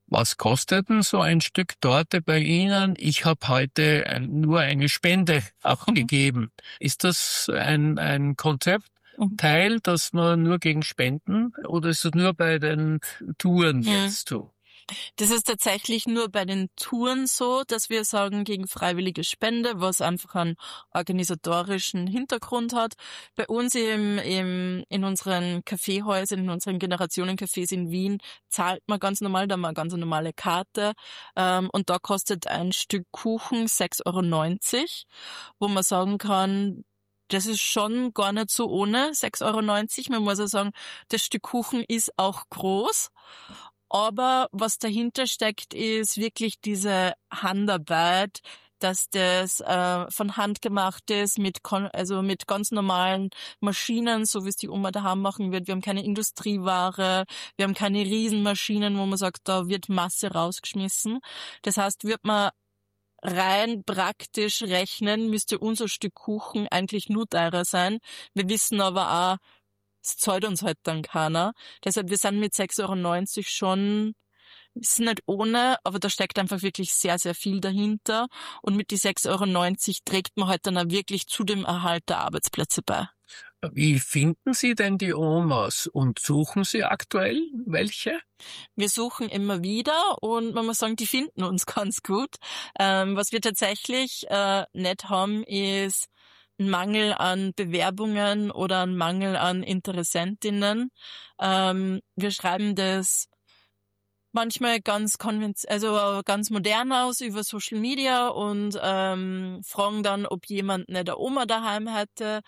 Was kostet denn so ein Stück Torte bei Ihnen? Ich habe heute nur eine Spende abgegeben. Ist das ein Konzeptteil, das man nur gegen Spenden, oder ist es nur bei den Touren jetzt so? Das ist tatsächlich nur bei den Touren so, dass wir sagen, gegen freiwillige Spende, was einfach einen organisatorischen Hintergrund hat. Bei uns in unseren Kaffeehäusern, in unseren Generationencafés in Wien zahlt man ganz normal, da haben wir eine ganz normale Karte. Und da kostet ein Stück Kuchen 6,90 €, wo man sagen kann, das ist schon gar nicht so ohne 6,90 €. Man muss ja sagen, das Stück Kuchen ist auch groß. Aber was dahinter steckt, ist wirklich diese Handarbeit, dass das von Hand gemacht ist, mit ganz normalen Maschinen, so wie es die Oma daheim machen wird. Wir haben keine Industrieware, wir haben keine Riesenmaschinen, wo man sagt, da wird Masse rausgeschmissen. Das heißt, wird man rein praktisch rechnen, müsste unser Stück Kuchen eigentlich nur teurer sein. Wir wissen aber auch, es zahlt uns halt dann keiner. Deshalb, wir sind mit 6,90 € schon, ist nicht ohne, aber da steckt einfach wirklich sehr, sehr viel dahinter. Und mit die 6,90 € trägt man halt dann auch wirklich zu dem Erhalt der Arbeitsplätze bei. Wie finden Sie denn die Omas und suchen Sie aktuell welche? Wir suchen immer wieder und man muss sagen, die finden uns ganz gut. Was wir tatsächlich nicht haben, ist ein Mangel an Bewerbungen oder ein Mangel an Interessentinnen. Wir schreiben das manchmal ganz ganz modern aus über Social Media und fragen dann, ob jemand nicht eine Oma daheim hätte.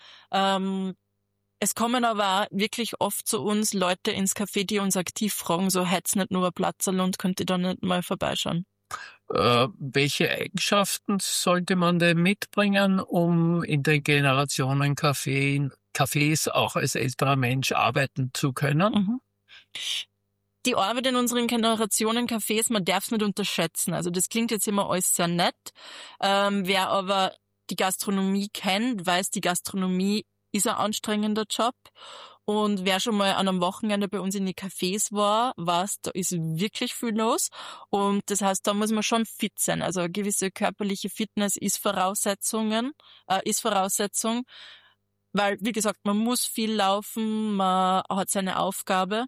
Es kommen aber auch wirklich oft zu uns Leute ins Café, die uns aktiv fragen, so, hätt's nicht nur ein Platzerl und könnt ihr da nicht mal vorbeischauen? Welche Eigenschaften sollte man denn mitbringen, um in den Cafés auch als älterer Mensch arbeiten zu können? Mhm. Die Arbeit in unseren Generationen-Cafés, man darf es nicht unterschätzen. Also das klingt jetzt immer alles sehr nett. Wer aber die Gastronomie kennt, weiß, die Gastronomie ist ein anstrengender Job. Und wer schon mal an einem Wochenende bei uns in die Cafés war, weiß, da ist wirklich viel los. Und das heißt, da muss man schon fit sein. Also eine gewisse körperliche Fitness ist Voraussetzung. Weil, wie gesagt, man muss viel laufen, man hat seine Aufgabe.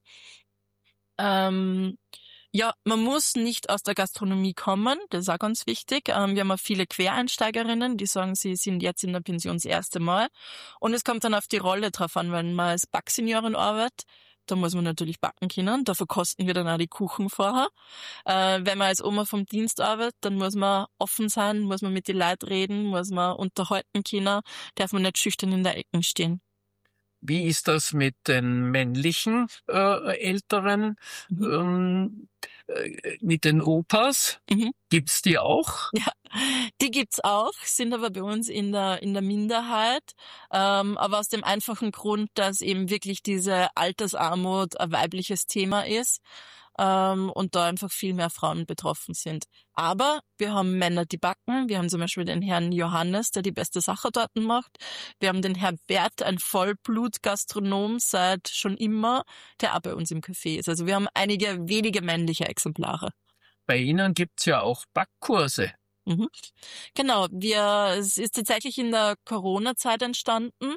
Ja, man muss nicht aus der Gastronomie kommen, das ist auch ganz wichtig. Wir haben auch viele Quereinsteigerinnen, die sagen, sie sind jetzt in der Pension das erste Mal. Und es kommt dann auf die Rolle drauf an, wenn man als Backseniorin arbeitet, da muss man natürlich backen können, dafür kosten wir dann auch die Kuchen vorher. Wenn man als Oma vom Dienst arbeitet, dann muss man offen sein, muss man mit den Leuten reden, muss man unterhalten können, darf man nicht schüchtern in der Ecke stehen. Wie ist das mit den männlichen Älteren, mit den Opas? Gibt's die auch? Ja, die gibt's auch, sind aber bei uns in der Minderheit, aber aus dem einfachen Grund, dass eben wirklich diese Altersarmut ein weibliches Thema ist. Und da einfach viel mehr Frauen betroffen sind. Aber wir haben Männer, die backen. Wir haben zum Beispiel den Herrn Johannes, der die beste Sachertorten macht. Wir haben den Herrn Bert, ein Vollblut-Gastronom seit schon immer, der auch bei uns im Café ist. Also wir haben einige wenige männliche Exemplare. Bei Ihnen gibt's ja auch Backkurse. Genau, es ist tatsächlich in der Corona-Zeit entstanden,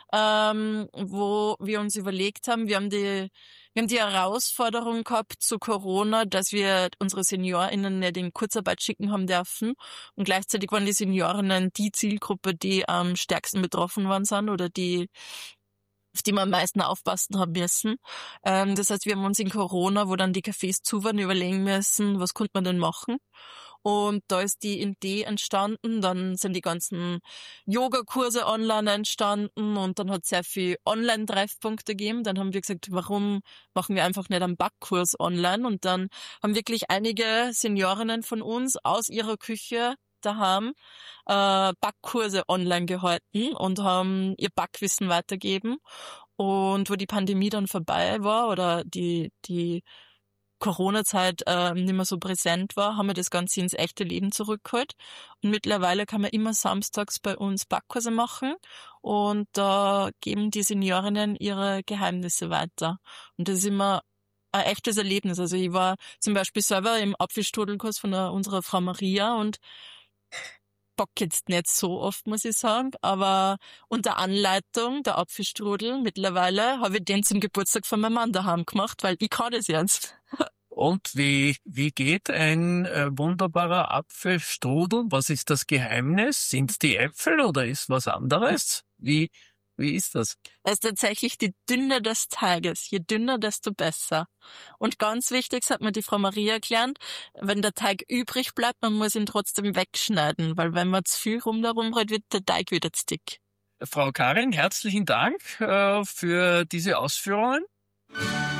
wo wir uns überlegt haben, wir haben die Herausforderung gehabt zu Corona, dass wir unsere SeniorInnen nicht in Kurzarbeit schicken haben dürfen. Und gleichzeitig waren die Seniorinnen die Zielgruppe, die am stärksten betroffen waren sind oder auf die wir am meisten aufpassen haben müssen. Das heißt, wir haben uns in Corona, wo dann die Cafés zu waren, überlegen müssen, was konnte man denn machen? Und da ist die Idee entstanden, dann sind die ganzen Yogakurse online entstanden und dann hat es sehr viel Online-Treffpunkte gegeben. Dann haben wir gesagt, warum machen wir einfach nicht einen Backkurs online? Und dann haben wirklich einige Seniorinnen von uns aus ihrer Küche daheim Backkurse online gehalten und haben ihr Backwissen weitergegeben. Und wo die Pandemie dann vorbei war oder die Corona-Zeit nicht mehr so präsent war, haben wir das Ganze ins echte Leben zurückgeholt. Und mittlerweile kann man immer samstags bei uns Backkurse machen und da geben die Seniorinnen ihre Geheimnisse weiter. Und das ist immer ein echtes Erlebnis. Also ich war zum Beispiel selber im Apfelstrudelkurs von unserer Frau Maria und bock jetzt nicht so oft, muss ich sagen, aber unter Anleitung der Apfelstrudel mittlerweile habe ich den zum Geburtstag von meinem Mann daheim gemacht, weil ich kann das jetzt. Und wie geht ein wunderbarer Apfelstrudel? Was ist das Geheimnis? Sind's die Äpfel oder ist was anderes? Wie ist das? Es ist tatsächlich die Dünne des Teiges. Je dünner, desto besser. Und ganz wichtig, das hat mir die Frau Maria erklärt, wenn der Teig übrig bleibt, man muss ihn trotzdem wegschneiden, weil wenn man zu viel darum rührt, wird der Teig wieder zu dick. Frau Karin, herzlichen Dank für diese Ausführungen.